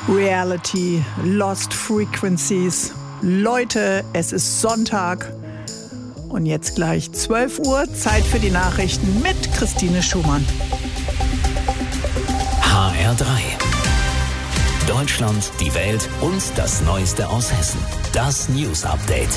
Reality, Lost Frequencies. Leute, es ist Sonntag und jetzt gleich 12 Uhr, Zeit für die Nachrichten mit Christine Schumann. HR3. Deutschland, die Welt und das Neueste aus Hessen. Das News Update.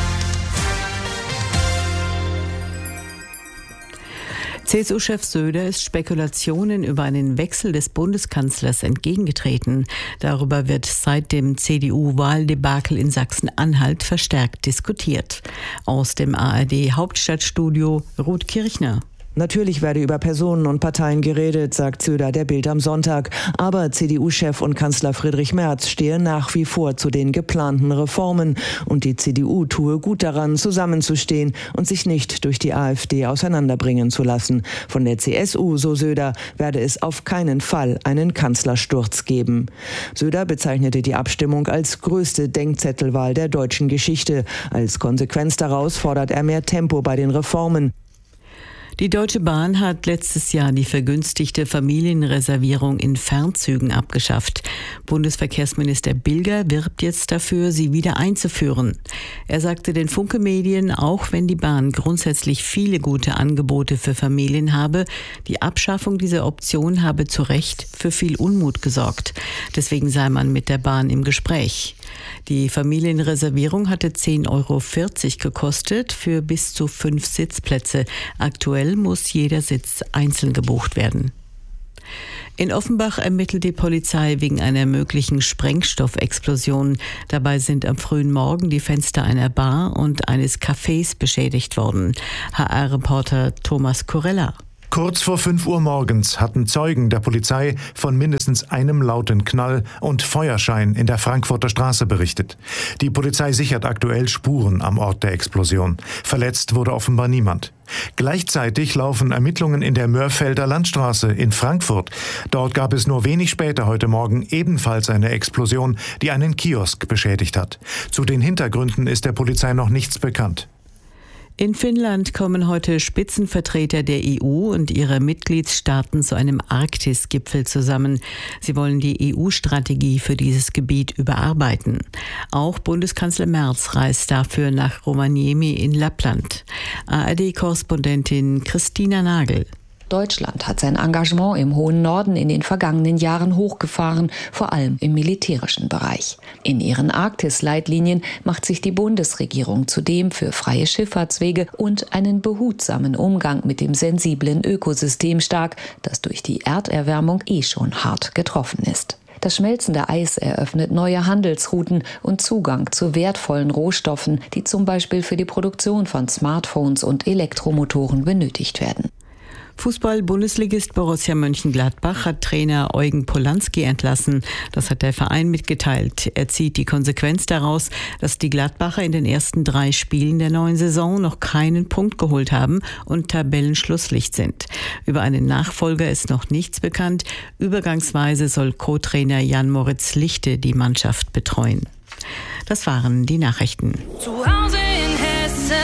CSU-Chef Söder ist Spekulationen über einen Wechsel des Bundeskanzlers entgegengetreten. Darüber wird seit dem CDU-Wahldebakel in Sachsen-Anhalt verstärkt diskutiert. Aus dem ARD-Hauptstadtstudio Ruth Kirchner. Natürlich werde über Personen und Parteien geredet, sagt Söder der Bild am Sonntag. Aber CDU-Chef und Kanzler Friedrich Merz stehe nach wie vor zu den geplanten Reformen. Und die CDU tue gut daran, zusammenzustehen und sich nicht durch die AfD auseinanderbringen zu lassen. Von der CSU, so Söder, werde es auf keinen Fall einen Kanzlersturz geben. Söder bezeichnete die Abstimmung als größte Denkzettelwahl der deutschen Geschichte. Als Konsequenz daraus fordert er mehr Tempo bei den Reformen. Die Deutsche Bahn hat letztes Jahr die vergünstigte Familienreservierung in Fernzügen abgeschafft. Bundesverkehrsminister Bilger wirbt jetzt dafür, sie wieder einzuführen. Er sagte den Funke Medien, auch wenn die Bahn grundsätzlich viele gute Angebote für Familien habe, die Abschaffung dieser Option habe zu Recht für viel Unmut gesorgt. Deswegen sei man mit der Bahn im Gespräch. Die Familienreservierung hatte 10,40 € gekostet für bis zu 5 Sitzplätze. Aktuell muss jeder Sitz einzeln gebucht werden. In Offenbach ermittelt die Polizei wegen einer möglichen Sprengstoffexplosion. Dabei sind am frühen Morgen die Fenster einer Bar und eines Cafés beschädigt worden. HR-Reporter Thomas Corella. Kurz vor 5 Uhr morgens hatten Zeugen der Polizei von mindestens einem lauten Knall und Feuerschein in der Frankfurter Straße berichtet. Die Polizei sichert aktuell Spuren am Ort der Explosion. Verletzt wurde offenbar niemand. Gleichzeitig laufen Ermittlungen in der Mörfelder Landstraße in Frankfurt. Dort gab es nur wenig später heute Morgen ebenfalls eine Explosion, die einen Kiosk beschädigt hat. Zu den Hintergründen ist der Polizei noch nichts bekannt. In Finnland kommen heute Spitzenvertreter der EU und ihrer Mitgliedstaaten zu einem Arktis-Gipfel zusammen. Sie wollen die EU-Strategie für dieses Gebiet überarbeiten. Auch Bundeskanzler Merz reist dafür nach Rovaniemi in Lappland. ARD-Korrespondentin Christina Nagel. Deutschland hat sein Engagement im hohen Norden in den vergangenen Jahren hochgefahren, vor allem im militärischen Bereich. In ihren Arktis-Leitlinien macht sich die Bundesregierung zudem für freie Schifffahrtswege und einen behutsamen Umgang mit dem sensiblen Ökosystem stark, das durch die Erderwärmung schon hart getroffen ist. Das schmelzende Eis eröffnet neue Handelsrouten und Zugang zu wertvollen Rohstoffen, die zum Beispiel für die Produktion von Smartphones und Elektromotoren benötigt werden. Fußball-Bundesligist Borussia Mönchengladbach hat Trainer Eugen Polanski entlassen. Das hat der Verein mitgeteilt. Er zieht die Konsequenz daraus, dass die Gladbacher in den ersten 3 Spielen der neuen Saison noch keinen Punkt geholt haben und Tabellenschlusslicht sind. Über einen Nachfolger ist noch nichts bekannt. Übergangsweise soll Co-Trainer Jan-Moritz Lichte die Mannschaft betreuen. Das waren die Nachrichten. Zu Hause in Hessen.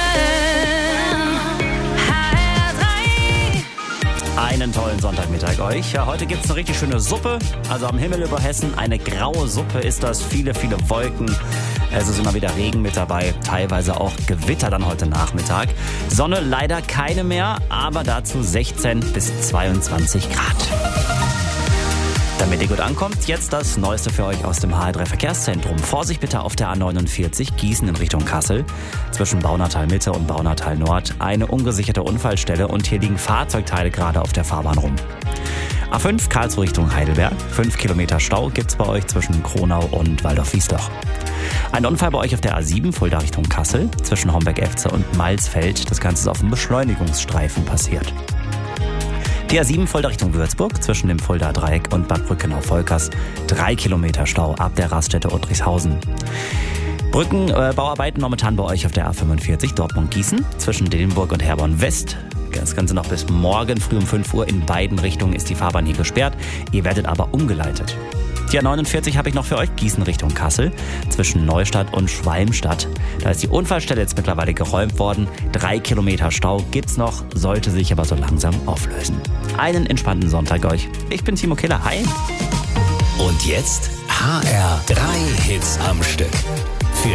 Einen tollen Sonntagmittag euch. Ja, heute gibt es eine richtig schöne Suppe. Also am Himmel über Hessen eine graue Suppe ist das. Viele, viele Wolken. Es ist immer wieder Regen mit dabei. Teilweise auch Gewitter dann heute Nachmittag. Sonne leider keine mehr, aber dazu 16 bis 22 Grad. Damit ihr gut ankommt, jetzt das Neueste für euch aus dem HR3 Verkehrszentrum. Vorsicht bitte auf der A49 Gießen in Richtung Kassel. Zwischen Baunatal Mitte und Baunatal Nord eine ungesicherte Unfallstelle und hier liegen Fahrzeugteile gerade auf der Fahrbahn rum. A5 Karlsruhe Richtung Heidelberg. 5 Kilometer Stau gibt's bei euch zwischen Kronau und Waldorf-Wiesloch. Ein Unfall bei euch auf der A7 Fulda Richtung Kassel. Zwischen Homberg-Efze und Malsfeld. Das Ganze ist auf dem Beschleunigungsstreifen passiert. Die A7 Fulda Richtung Würzburg, zwischen dem Fulda Dreieck und Bad Brückenau-Volkers, 3 Kilometer Stau ab der Raststätte Uttrichshausen. Brückenbauarbeiten momentan bei euch auf der A45 Dortmund-Gießen, zwischen Dillenburg und Herborn West. Das Ganze noch bis morgen früh um 5 Uhr. In beiden Richtungen ist die Fahrbahn hier gesperrt. Ihr werdet aber umgeleitet. Die A49 habe ich noch für euch, Gießen Richtung Kassel, zwischen Neustadt und Schwalmstadt. Da ist die Unfallstelle jetzt mittlerweile geräumt worden. 3 Kilometer Stau gibt's noch, sollte sich aber so langsam auflösen. Einen entspannten Sonntag euch. Ich bin Timo Killer, hi. Und jetzt HR, 3 Hits am Stück.